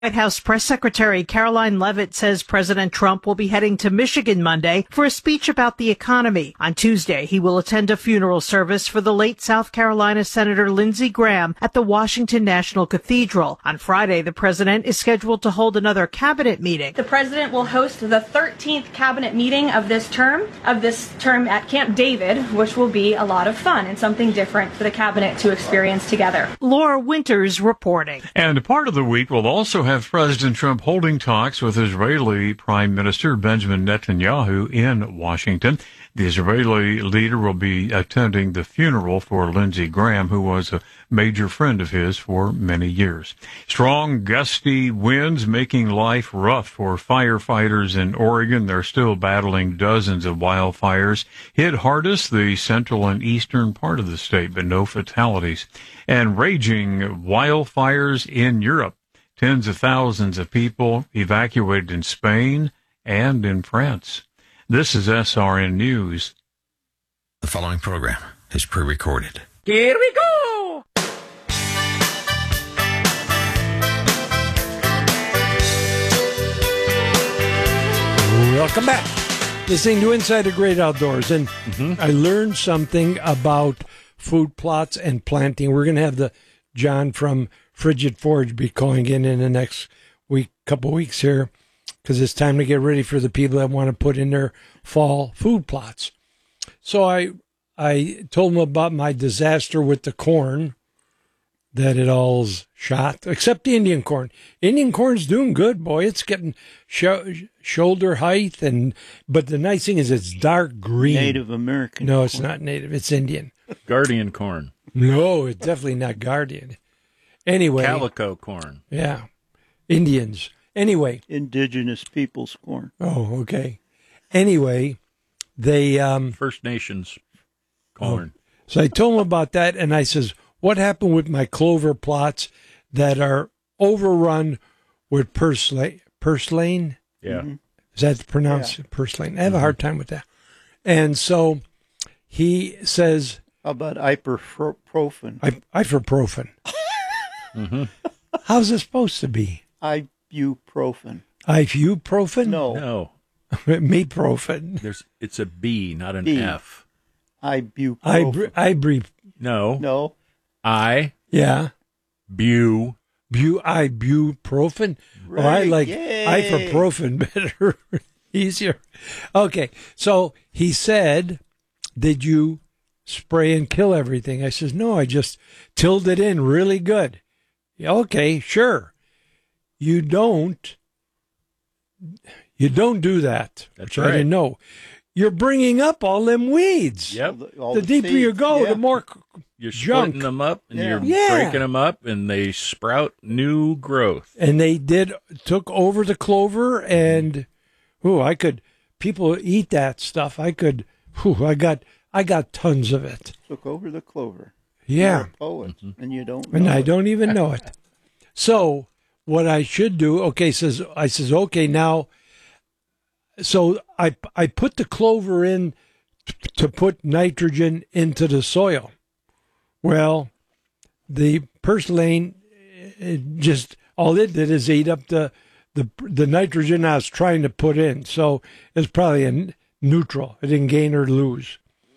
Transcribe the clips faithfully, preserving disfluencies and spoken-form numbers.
White House Press Secretary Caroline Leavitt says President Trump will be heading to Michigan Monday for a speech about the economy. On Tuesday, he will attend a funeral service for the late South Carolina Senator Lindsey Graham at the Washington National Cathedral. On Friday, the president is scheduled to hold another cabinet meeting. The president will host the thirteenth cabinet meeting of this term, of this term at Camp David, which will be a lot of fun and something different for the cabinet to experience together. Laura Winters reporting. And part of the week will also have have President Trump holding talks with Israeli Prime Minister Benjamin Netanyahu in Washington. The Israeli leader will be attending the funeral for Lindsey Graham, who was a major friend of his for many years. Strong, gusty winds making life rough for firefighters in Oregon. They're still battling dozens of wildfires. Hit hardest the central and eastern part of the state, but no fatalities. And raging wildfires in Europe. Tens of thousands of people evacuated in Spain and in France. This is S R N News. The following program is pre-recorded. Here we go! Welcome back. Listening to Inside the Great Outdoors. And mm-hmm. I learned something about food plots and planting. We're going to have the John from Frigid Forge be calling in in the next week, couple weeks here, because it's time to get ready for the people that want to put in their fall food plots. So I I told them about my disaster with the corn, that it all's shot, except the Indian corn. Indian corn's doing good, boy. It's getting sh- shoulder height, and but the nice thing is it's dark green. Native American. No, corn. It's not native. It's Indian. Guardian corn. No, it's definitely not Guardian. Anyway. Calico corn. Yeah. Indians. Anyway. Indigenous people's corn. Oh, okay. Anyway, they... Um, First Nations corn. Oh. So I told them about that, and I says, what happened with my clover plots that are overrun with purslane? Purslane? Yeah. Mm-hmm. Is that pronounced yeah. purslane? I have mm-hmm. a hard time with that. And so he says... How about ibuprofen? I, ibuprofen. Mm-hmm. How's it supposed to be? Ibuprofen. Ibuprofen? No. No. Meprofen. There's, it's a B, not an B. F. Ibuprofen. I breathe. No. No. I. Yeah. Bu. Bu. Ibuprofen. Right. Oh, I like Yay. ibuprofen better. Easier. Okay. So he said, did you spray and kill everything? I says, no, I just tilled it in really good. Okay, sure. You don't, you don't do that. That's which right. I didn't know. You're bringing up all them weeds. Yep. All the, the deeper seeds. you go, yeah. the more You're junk. splitting them up, and Yeah. you're Yeah. breaking them up, and they sprout new growth. And they did, took over the clover, and, ooh, I could, people eat that stuff. I could, ooh, I got, I got tons of it. Took over the clover. Yeah. You're a poet, mm-hmm. and you don't know And I it. don't even know it. So what I should do, okay, says I says, okay, now, so I I put the clover in t- to put nitrogen into the soil. Well, the purslane, it just, all it did is eat up the, the, the nitrogen I was trying to put in. So it's probably a n- neutral. I didn't gain or lose.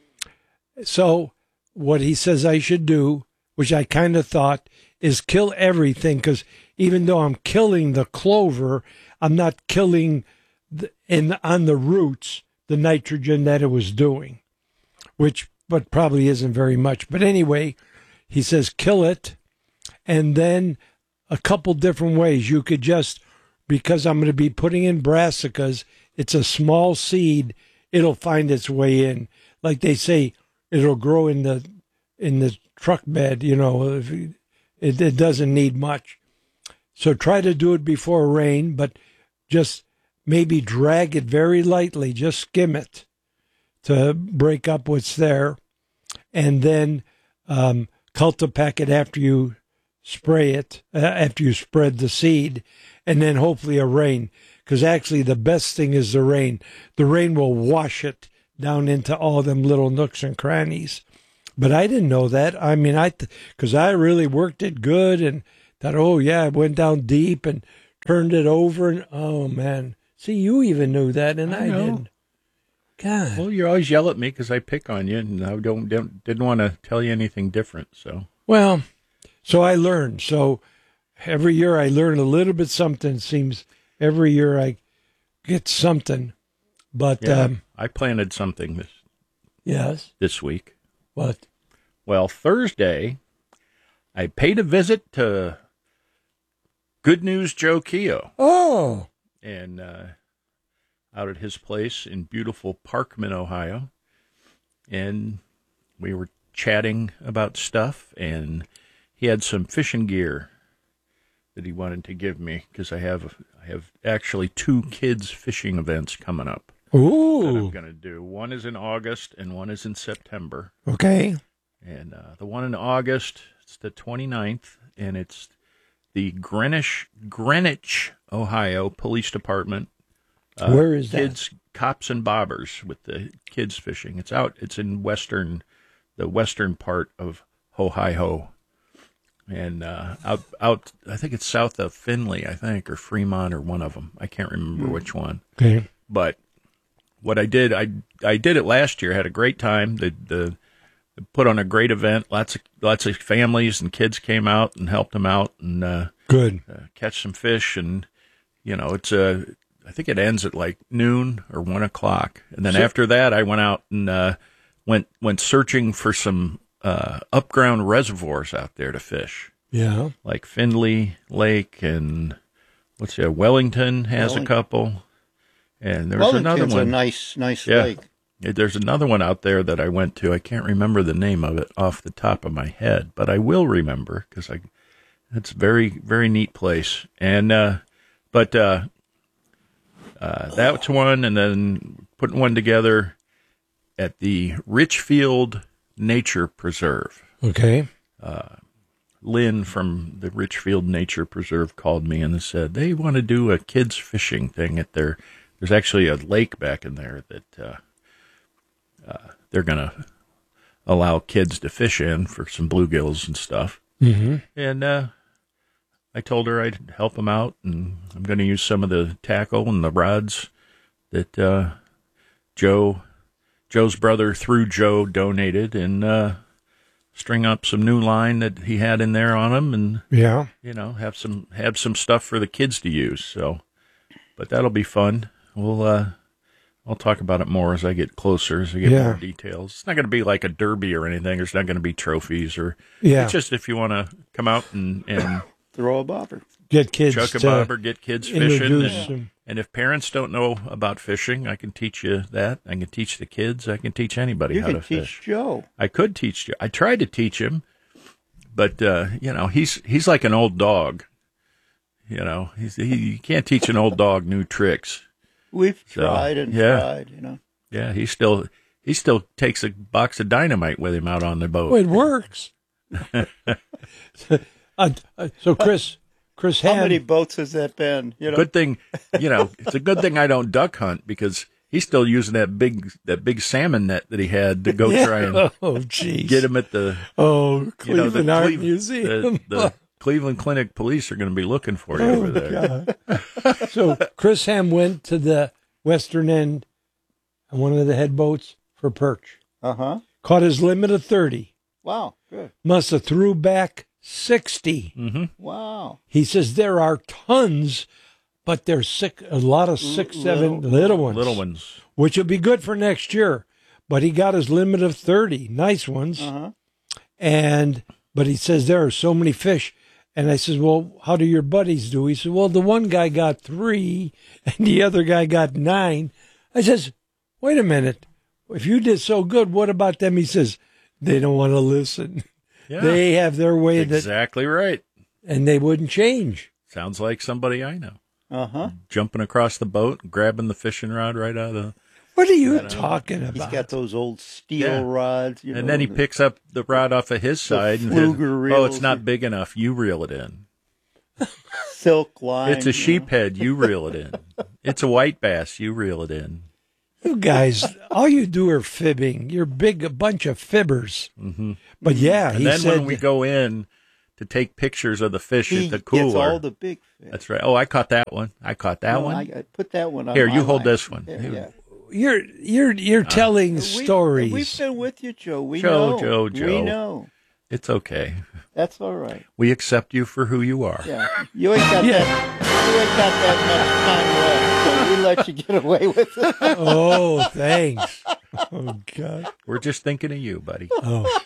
So what he says I should do, which I kind of thought, is kill everything, because even though I'm killing the clover, I'm not killing the, in on the roots the nitrogen that it was doing, which but probably isn't very much. But anyway, he says kill it, and then a couple different ways. You could just, because I'm going to be putting in brassicas, it's a small seed, it'll find its way in. Like they say, it'll grow in the in the truck bed, you know, if it, it doesn't need much. So try to do it before rain, but just maybe drag it very lightly, just skim it to break up what's there, and then um, cultipack it after you spray it, uh, after you spread the seed, and then hopefully a rain, because actually the best thing is the rain. The rain will wash it down into all them little nooks and crannies. But I didn't know that. I mean, I, because I really worked it good and thought, oh yeah, I went down deep and turned it over, and oh man, see, you even knew that, and I, I know. didn't. God, Well, you always yell at me because I pick on you, and I don't, don't didn't want to tell you anything different. So well, so I learned. So every year I learn a little bit something. It seems every year I get something, but yeah, um, I planted something this yes, this week. what? Well, Thursday, I paid a visit to Good News Joe Keogh, Oh, and uh, out at his place in beautiful Parkman, Ohio, and we were chatting about stuff, and he had some fishing gear that he wanted to give me because I have I have actually two kids fishing events coming up that I'm ooh, going to do. One is in August and one is in September. okay, And uh, the one in August, it's the twenty-ninth, and it's the Greenwich, Greenwich, Ohio Police Department. Uh, Where is that? Kids, cops and bobbers with the kids fishing. It's out. It's in western, the western part of Ohio, and uh, out out. I think it's south of Findlay, I think, or Fremont, or one of them. I can't remember which one. okay, But what I did, I I did it last year. Had a great time. The the put on a great event. Lots of lots of families and kids came out and helped them out and uh, good. uh, catch some fish. And you know, it's a. I think it ends at like noon or one o'clock. And then So- after that, I went out and uh, went went searching for some uh, upground reservoirs out there to fish, Yeah, like Findlay Lake and what's it? Wellington has Welling- a couple. And there's another Wellington's one. a nice, nice Yeah. lake. Yeah, there's another one out there that I went to. I can't remember the name of it off the top of my head, but I will remember because I. It's a very, very neat place. And uh, but uh, uh, that's one, and then putting one together at the Richfield Nature Preserve. okay, Lynn from the Richfield Nature Preserve called me and said they want to do a kids fishing thing at their. There's actually a lake back in there that uh, uh, they're going to allow kids to fish in for some bluegills and stuff. mm-hmm. And uh, I told her I'd help them out, and I'm going to use some of the tackle and the rods that uh, Joe, Joe's brother through Joe donated, and uh, string up some new line that he had in there on them, and yeah, you know have some have some stuff for the kids to use. So, but that'll be fun. We'll uh, I'll talk about it more as I get closer, as I get Yeah. more details. It's not going to be like a derby or anything. There's not going to be trophies or. yeah. It's just if you want to come out and, and Throw a bobber. Get kids chuck a to bobber, get kids fishing. introduce And, them. and if parents don't know about fishing, I can teach you that. I can teach the kids. I can teach anybody You how can to teach fish. Joe. I could teach you. I tried to teach him, but uh, you know he's he's like an old dog. You know, he's, he you can't teach an old dog new tricks. We've So, tried and yeah. tried, you know. Yeah, he still he still takes a box of dynamite with him out on the boat. Well, it works. uh, uh, so, Chris, Chris How Ham, many boats has that been? You know, Good thing, you know, it's a good thing I don't duck hunt because he's still using that big that big salmon net that he had to go yeah. try and Oh, jeez. get him at the Oh, you know Cleveland the Art Cleve- Museum. The, the Cleveland Clinic police are going to be looking for you Oh, over there. God. So Chris Ham went to the western end on one of the head boats for perch. uh-huh. Caught his limit of thirty. Wow, good. Must have threw back sixty. Mm-hmm. Wow. He says there are tons, but there's six, a lot of six, L- seven little- little ones. Little ones. Which will be good for next year. But he got his limit of thirty. Nice ones. Uh-huh. And, but he says there are so many fish. And I says, well, how do your buddies do? He said, well, the one guy got three and the other guy got nine. I says, wait a minute. If you did so good, what about them? He says, they don't want to listen. Yeah, They have their way that, exactly right. and they wouldn't change. Sounds like somebody I know. Uh-huh. Jumping across the boat, grabbing the fishing rod right out of the, What are you talking He's about? got those old steel Yeah. rods. You and know, then he the- picks up the rod off of his side and Fluger says, "Oh, it's reels. not big enough. You reel it in. silk line. It's a you sheep know. head. You reel it in. It's a white bass. You reel it in." You guys, all you do are fibbing. You're big, a bunch of fibbers. Mm-hmm. But yeah, And he then said, when we go in to take pictures of the fish He at the gets cooler. all the big fish. That's right. Oh, I caught that one. I caught that No, one. I, I put that one on Here, my you hold line. this one. There, Here. yeah. You're you're you're telling We- stories. We've been with you, Joe. We Joe, know. Joe, We Joe. know. It's okay. That's all right. We accept you for who you are. Yeah. You ain't got Yeah. that. You ain't got that much time left, so we let you get away with it. Oh, thanks. Oh God. We're just thinking of you, buddy. Oh.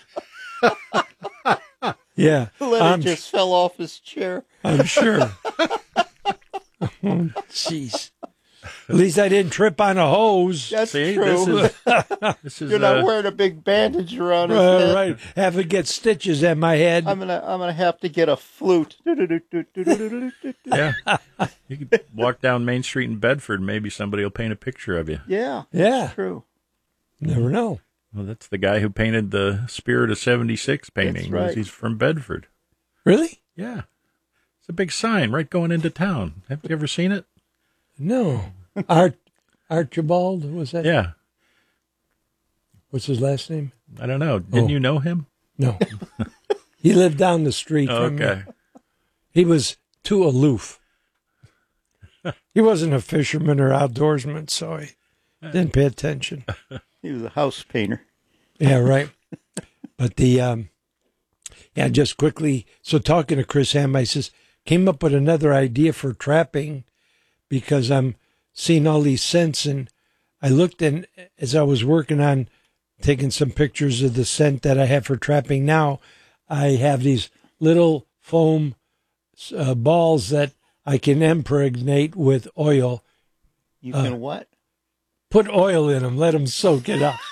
Yeah. Leonard I'm, just fell off his chair. I'm sure. Oh, jeez. At least I didn't trip on a hose. That's See, true. this is this is You're not uh, wearing a big bandage around his Uh, head. right. Have to get stitches at my head. I'm gonna, I'm gonna have to get a flute. yeah. You could walk down Main Street in Bedford. Maybe somebody will paint a picture of you. Yeah, Yeah. true. Never know. Well, that's the guy who painted the Spirit of seventy-six painting. right. He's from Bedford. Really? Yeah. It's a big sign right going into town. Have you ever seen it? No. Art Archibald, was that? Yeah. What's his last name? I don't know. Didn't Oh. you know him? No. He lived down the street from me. Okay. He was too aloof. He wasn't a fisherman or outdoorsman, so I didn't pay attention. He was a house painter. Yeah, right. But the, um, yeah, just quickly. So talking to Chris Ham, I says, came up with another idea for trapping because I'm seeing all these scents. And I looked, and as I was working on taking some pictures of the scent that I have for trapping now, I have these little foam uh, balls that I can impregnate with oil. You Uh, can what? Put oil in them, let them soak it up.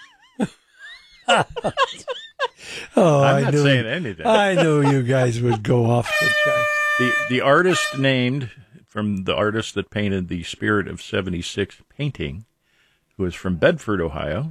Oh, I'm I not knew, saying anything. I knew you guys would go off the charts. The the artist named from the artist that painted the Spirit of seventy-six painting, who is from Bedford, Ohio,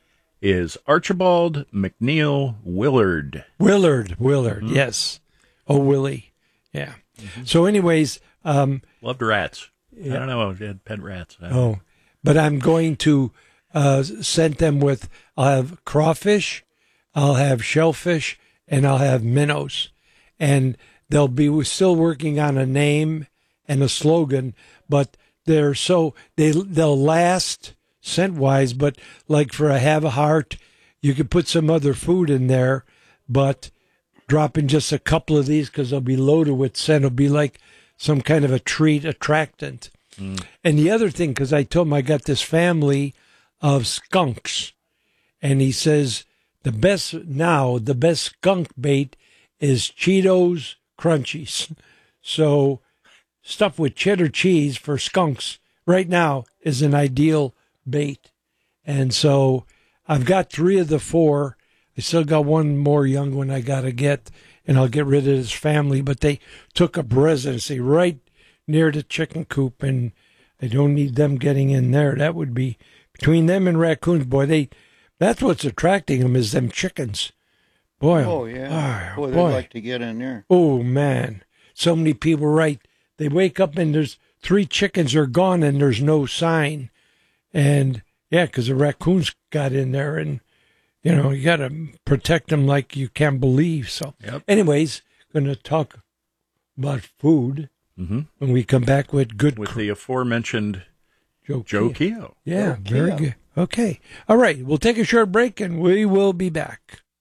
is Archibald McNeil Willard. Willard, Willard, yes. Oh, Willie, yeah. So, anyways, um, Loved rats. Yeah. I don't know if he had pet rats. I don't know. oh, but I'm going to uh, scent them with. I'll have crawfish, I'll have shellfish, and I'll have minnows, and they'll be we're still working on a name and a slogan, but they're so they they'll last scent wise. But like for a have a heart, you could put some other food in there, but drop in just a couple of these because they'll be loaded with scent. It'll be like some kind of a treat attractant. Mm. And the other thing, because I told him I got this family of skunks, and he says the best now, the best skunk bait is Cheetos Crunchies. So stuff with cheddar cheese for skunks right now is an ideal bait. And so I've got three of the four. I still got one more young one I got to get, and I'll get rid of his family. But they took up residency right near the chicken coop, and I don't need them getting in there. That would be between them and raccoons. Boy, they that's what's attracting them is them chickens. Boy, Oh, yeah. oh, Boy, they'd boy. like to get in there. Oh, man. So many people write, they wake up and there's three chickens are gone and there's no sign. And, yeah, because the raccoons got in there and, you know, you got to protect them like you can't believe. So, Yep. anyways, going to talk about food Mm-hmm. when we come back with good With cr- the aforementioned Joe, Joe Keogh. Keogh. Yeah, Joe very Keogh. good. Okay. All right. We'll take a short break and we will be back.